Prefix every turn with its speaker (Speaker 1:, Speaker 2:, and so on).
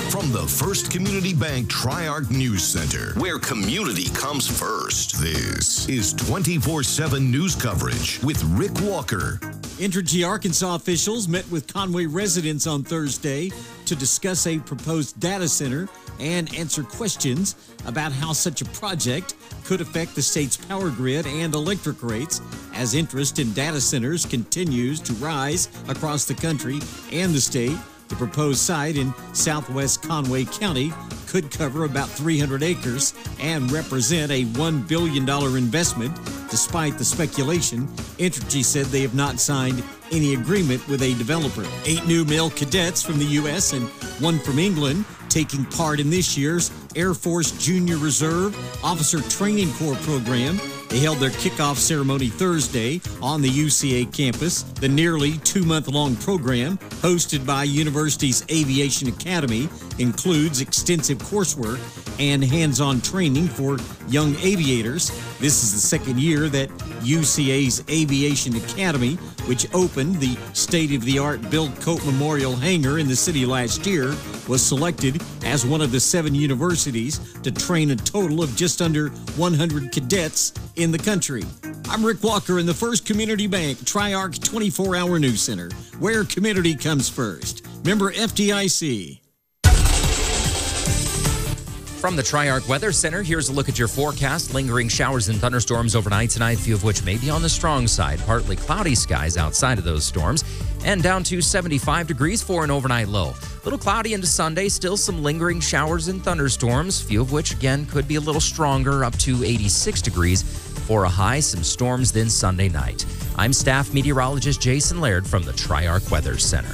Speaker 1: From the First Community Bank Tri-Arc News Center, where community comes first. This is 24/7 news coverage with Rick Walker.
Speaker 2: Entergy Arkansas officials met with Conway residents on Thursday to discuss a proposed data center and answer questions about how such a project could affect the state's power grid and electric rates as interest in data centers continues to rise across the country and the state. The proposed site in southwest Conway County could cover about 300 acres and represent a $1 billion investment. Despite the speculation, Entergy said they have not signed any agreement with a developer. 8 new male cadets from the U.S. and 1 from England taking part in this year's Air Force Junior Reserve Officer Training Corps program. They held their kickoff ceremony Thursday on the UCA campus. The nearly 2-month-long program, hosted by University's Aviation Academy, includes extensive coursework and hands-on training for young aviators. This is the second year that UCA's Aviation Academy, which opened the state-of-the-art Bill Cope Memorial Hangar in the city last year, was selected as one of the 7 universities to train a total of just under 100 cadets in the country. I'm Rick Walker in the First Community Bank Tri-Arc 24-hour news center, where community comes first. Member FDIC.
Speaker 3: From the Tri-Arc Weather Center, here's a look at your forecast. Lingering showers and thunderstorms overnight tonight, few of which may be on the strong side. Partly cloudy skies outside of those storms. And down to 75 degrees for an overnight low. Little cloudy into Sunday, still some lingering showers and thunderstorms, few of which, again, could be a little stronger, up to 86 degrees for a high. Some storms then Sunday night. I'm staff meteorologist Jason Laird from the Tri-Arc Weather Center.